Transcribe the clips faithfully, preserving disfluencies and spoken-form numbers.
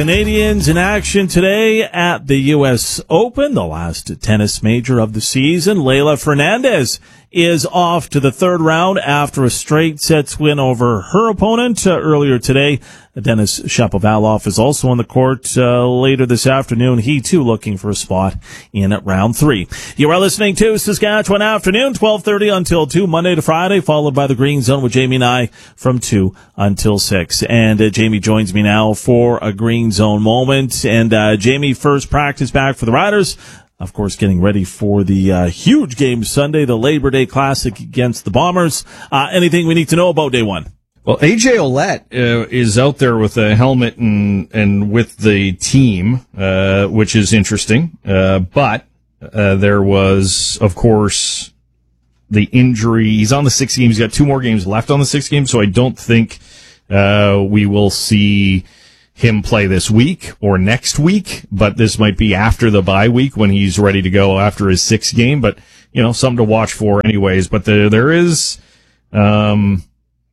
Canadians in action today at the U S Open, the last tennis major of the season. Leylah Fernandez is off to the third round after a straight sets win over her opponent uh, earlier today. Denis Shapovalov is also on the court uh, later this afternoon. He, too, looking for a spot in round three. You are listening to Saskatchewan Afternoon, twelve thirty until two, Monday to Friday, followed by the Green Zone with Jamie and I from two until six. And uh, Jamie joins me now for a Green Zone moment. And uh, Jamie, first practice back for the Riders. Of course, getting ready for the uh, huge game Sunday, the Labor Day Classic against the Bombers. Uh, anything we need to know about day one? Well, A J Ouellette uh, is out there with a helmet and and with the team, uh, which is interesting. Uh, but uh, there was, of course, the injury. He's on the six games. He's got two more games left on the six games, so I don't think uh, we will see him play this week or next week. But this might be after the bye week when he's ready to go after his sixth game. But, you know, something to watch for anyways. But the, there is... Um,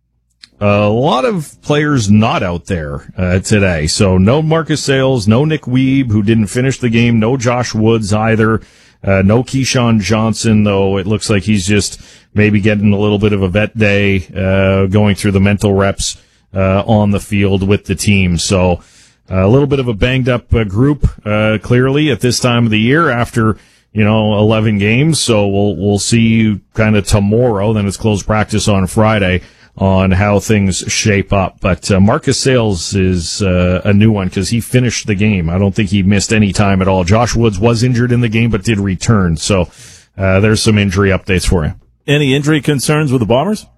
A lot of players not out there uh, today. So no Marcus Sayles, no Nick Weeb, who didn't finish the game, no Josh Woods either, uh, no Keyshawn Johnson, though it looks like he's just maybe getting a little bit of a vet day, uh, going through the mental reps uh, on the field with the team. So uh, a little bit of a banged-up uh, group, uh, clearly, at this time of the year after, you know, eleven games. So we'll we'll see kind of tomorrow, then it's closed practice on Friday, on how things shape up. But uh, Marcus Sayles is uh, a new one because he finished the game. I don't think he missed any time at all. Josh Woods was injured in the game but did return. So uh, there's some injury updates for you. Any injury concerns with the Bombers?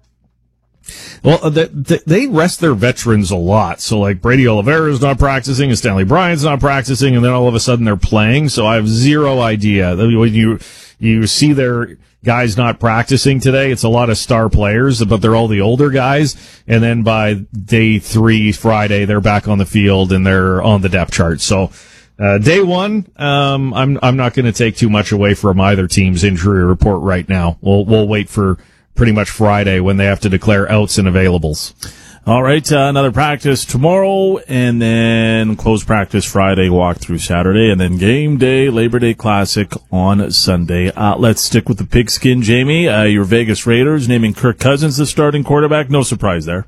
Well, they, they rest their veterans a lot. So, like, Brady Oliveira's not practicing, and Stanley Bryant's not practicing, and then all of a sudden they're playing. So I have zero idea. When you, you see their guys not practicing today, it's a lot of star players, but they're all the older guys. And then by day three, Friday, they're back on the field and they're on the depth chart. So, uh, day one, um, I'm, I'm not going to take too much away from either team's injury report right now. We'll, we'll wait for pretty much Friday when they have to declare outs and availables. All right, uh, another practice tomorrow, and then closed practice Friday, walk through Saturday, and then game day, Labor Day Classic on Sunday. Uh, let's stick with the pigskin, Jamie. Uh, your Vegas Raiders naming Kirk Cousins the starting quarterback. No surprise there.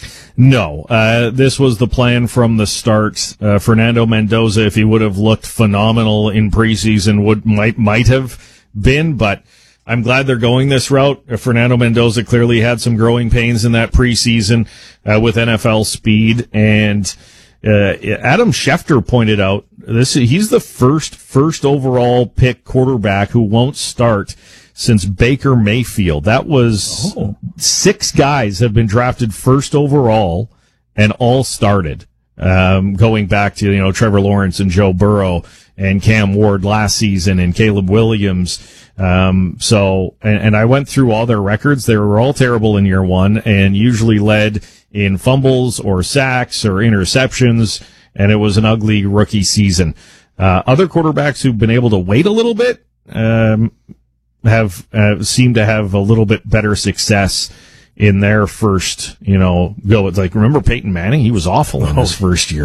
No, uh, this was the plan from the start. Uh, Fernando Mendoza, if he would have looked phenomenal in preseason, would might might have been, but I'm glad they're going this route. Uh, Fernando Mendoza clearly had some growing pains in that preseason uh, with N F L speed, and uh, Adam Schefter pointed out this: he's the first first overall pick quarterback who won't start since Baker Mayfield. That was oh. six guys have been drafted first overall and all started. Um, going back to, you know, Trevor Lawrence and Joe Burrow and Cam Ward last season and Caleb Williams. Um, so, and, and I went through all their records. They were all terrible in year one and usually led in fumbles or sacks or interceptions. And it was an ugly rookie season. Uh, other quarterbacks who've been able to wait a little bit, um, have, uh, seemed to have a little bit better success in their first, you know, go. It's like, remember Peyton Manning? He was awful in his first year.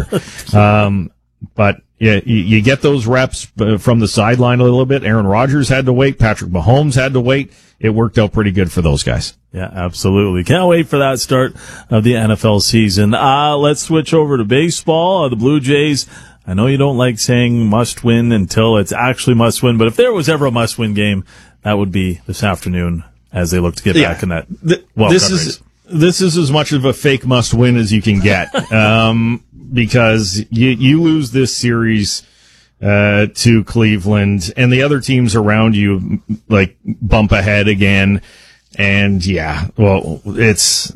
Um, but yeah, you, you get those reps from the sideline a little bit. Aaron Rodgers had to wait. Patrick Mahomes had to wait. It worked out pretty good for those guys. Yeah, absolutely. Can't wait for that start of the N F L season. Uh, let's switch over to baseball. Uh, the Blue Jays, I know you don't like saying must win until it's actually must win, but if there was ever a must win game, that would be this afternoon as they look to get yeah. back in that. The, this is race. This is as much of a fake must win as you can get, um, because you you lose this series uh, to Cleveland, and the other teams around you like bump ahead again, and yeah, well, it's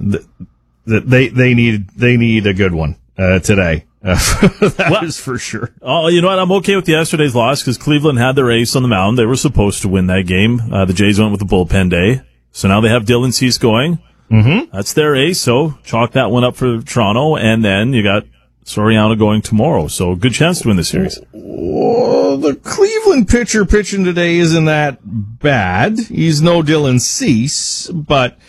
they they need they need a good one uh, today. Uh, that well, is for sure. Oh, you know what? I'm okay with yesterday's loss because Cleveland had their ace on the mound. They were supposed to win that game. Uh, the Jays went with the bullpen day. So now they have Dylan Cease going. Mm-hmm. That's their ace. So chalk that one up for Toronto. And then you got Soriano going tomorrow. So good chance to win the series. Well, the Cleveland pitcher pitching today isn't that bad. He's no Dylan Cease, but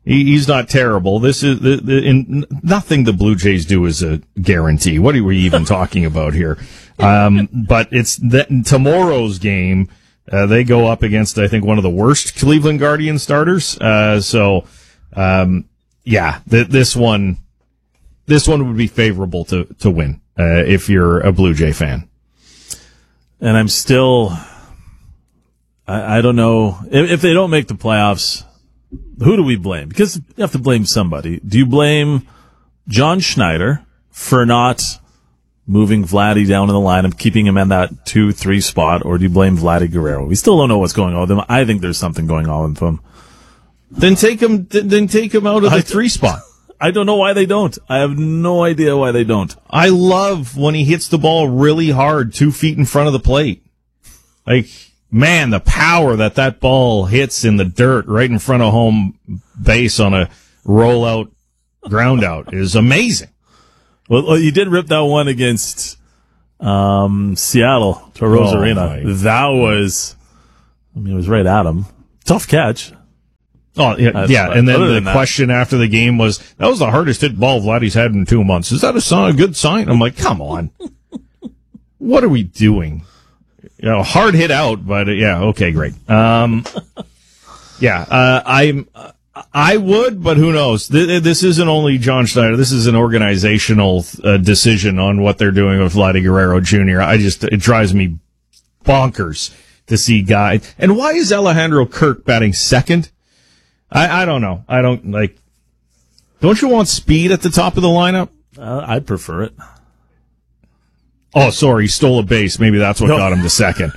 he, he's not terrible. This is the, the, in, nothing the Blue Jays do is a guarantee. What are we even talking about here? Um, but it's that tomorrow's game. Uh, they go up against, I think, one of the worst Cleveland Guardian starters. Uh, so, um, yeah, th- this one, this one would be favorable to to win uh, if you're a Blue Jay fan. And I'm still, I, I don't know if, if they don't make the playoffs. Who do we blame? Because you have to blame somebody. Do you blame John Schneider for not moving Vladdy down in the lineup, keeping him in that two three spot, or do you blame Vladdy Guerrero? We still don't know what's going on with him. I think there's something going on with him. Then take him. Then take him out of the I, three spot. I don't know why they don't. I have no idea why they don't. I love when he hits the ball really hard, two feet in front of the plate. Like, man, the power that that ball hits in the dirt right in front of home base on a rollout ground out is amazing. Well, you did rip that one against um, Seattle to Rose oh, Arena. My. That was, I mean, it was right at him. Tough catch. Oh, yeah, yeah. And then the question after the game was, that was the hardest hit ball Vladdy's had in two months. Is that a, sign, a good sign? I'm like, come on. What are we doing? You know, hard hit out, but uh, yeah, okay, great. Um, yeah, uh, I'm, I would, but who knows? This isn't only John Schneider. This is an organizational uh, decision on what they're doing with Vladdy Guerrero Junior I just, it drives me bonkers to see guys. And why is Alejandro Kirk batting second? I, I don't know. I don't like. Don't you want speed at the top of the lineup? Uh, I'd prefer it. Oh, sorry, he stole a base. Maybe that's what no. got him to second.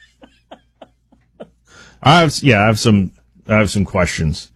I have, yeah, I have some, I have some questions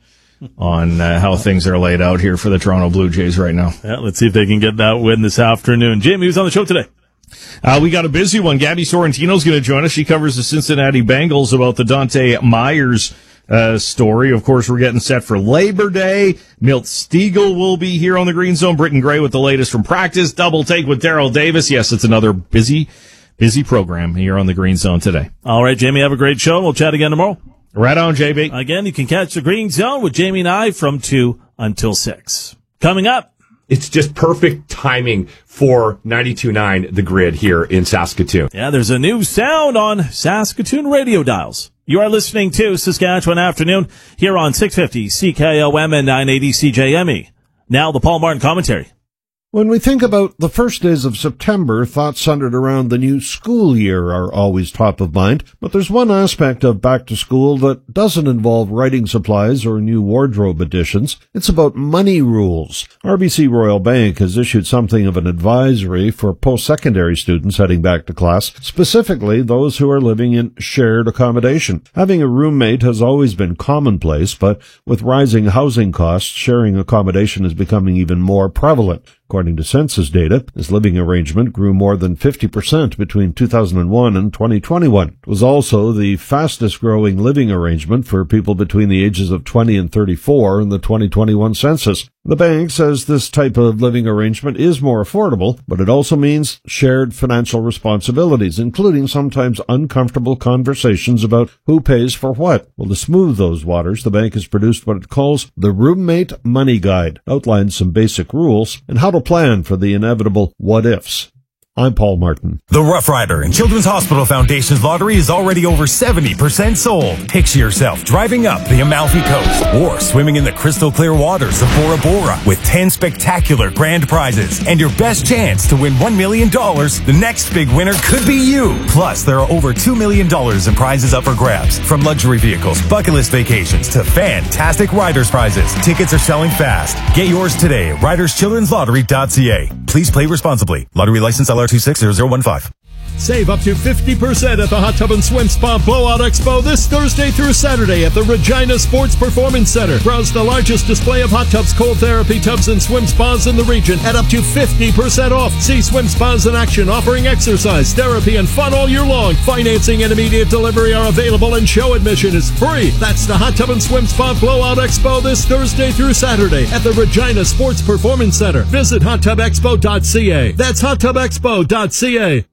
on uh, how things are laid out here for the Toronto Blue Jays right now. Yeah, let's see if they can get that win this afternoon. Jamie, who's on the show today? Uh, we got a busy one. Gabby Sorrentino's going to join us. She covers the Cincinnati Bengals about the Dante Myers Uh, story. Of course, we're getting set for Labor Day. Milt Stiegel will be here on the Green Zone. Britton Gray with the latest from practice. Double take with Daryl Davis. Yes, it's another busy, busy program here on the Green Zone today. All right, Jamie, have a great show. We'll chat again tomorrow. Right on, J B. Again, you can catch the Green Zone with Jamie and I from two until six. Coming up. It's just perfect timing for ninety-two point nine The Grid here in Saskatoon. Yeah, there's a new sound on Saskatoon radio dials. You are listening to Saskatchewan Afternoon here on six fifty C K O M and nine eighty C J M E. Now the Paul Martin commentary. When we think about the first days of September, thoughts centered around the new school year are always top of mind, but there's one aspect of back to school that doesn't involve writing supplies or new wardrobe additions. It's about money rules. R B C Royal Bank has issued something of an advisory for post-secondary students heading back to class, specifically those who are living in shared accommodation. Having a roommate has always been commonplace, but with rising housing costs, sharing accommodation is becoming even more prevalent. According to census data, this living arrangement grew more than fifty percent between two thousand one and twenty twenty-one. It was also the fastest growing living arrangement for people between the ages of twenty and thirty-four in the twenty twenty-one census. The bank says this type of living arrangement is more affordable, but it also means shared financial responsibilities, including sometimes uncomfortable conversations about who pays for what. Well, to smooth those waters, the bank has produced what it calls the Roommate Money Guide, outlines some basic rules, and how to plan for the inevitable what-ifs. I'm Paul Martin. The Rough Rider and Children's Hospital Foundation's lottery is already over seventy percent sold. Picture yourself driving up the Amalfi Coast or swimming in the crystal clear waters of Bora Bora with ten spectacular grand prizes and your best chance to win one million dollars. The next big winner could be you. Plus, there are over two million dollars in prizes up for grabs, from luxury vehicles, bucket list vacations, to fantastic riders prizes. Tickets are selling fast. Get yours today at riders children's lottery dot c a. Please play responsibly. Lottery license L R two six zero zero one five. Save up to fifty percent at the Hot Tub and Swim Spa Blowout Expo this Thursday through Saturday at the Regina Sports Performance Center. Browse the largest display of hot tubs, cold therapy tubs, and swim spas in the region at up to fifty percent off. See swim spas in action, offering exercise, therapy, and fun all year long. Financing and immediate delivery are available, and show admission is free. That's the Hot Tub and Swim Spa Blowout Expo this Thursday through Saturday at the Regina Sports Performance Center. Visit hot tub expo dot c a. That's hot tub expo dot c a.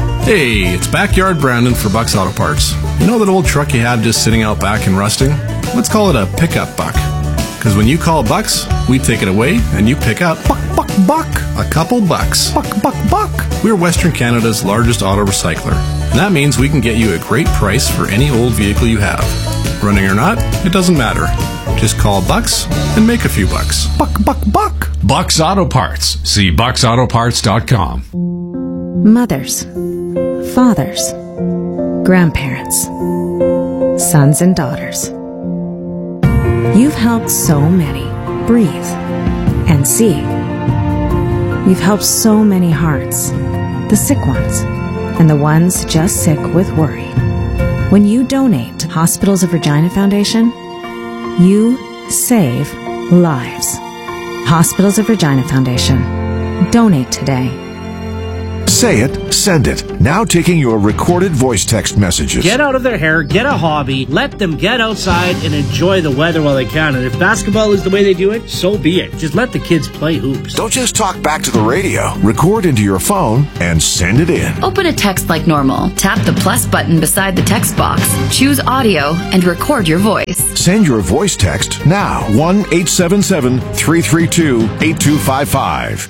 Hey, it's Backyard Brandon for Buck's Auto Parts. You know that old truck you had just sitting out back and rusting? let's call it a pickup buck. Because when you call bucks, we take it away and you pick up buck, buck, buck, a couple bucks. Buck, buck, buck. We're Western Canada's largest auto recycler. And that means we can get you a great price for any old vehicle you have. Running or not, it doesn't matter. Just call Bucks and make a few bucks. Buck, buck, buck. Bucks Auto Parts. See bucks auto parts dot com. Mothers, fathers, grandparents, sons and daughters. You've helped so many breathe and see. You've helped so many hearts, the sick ones and the ones just sick with worry. When you donate to Hospitals of Regina Foundation, you save lives. Hospitals of Regina Foundation. Donate today. Say it, send it. Now taking your recorded voice text messages. Get out of their hair, get a hobby, let them get outside and enjoy the weather while they can. And if basketball is the way they do it, so be it. Just let the kids play hoops. Don't just talk back to the radio. Record into your phone and send it in. Open a text like normal. Tap the plus button beside the text box. Choose audio and record your voice. Send your voice text now. one eight seven seven, three three two, eight two five five.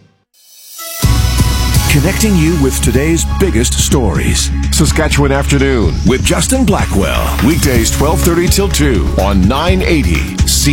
Connecting you with today's biggest stories. Saskatchewan Afternoon with Justin Blackwell. Weekdays twelve thirty till two on nine eighty C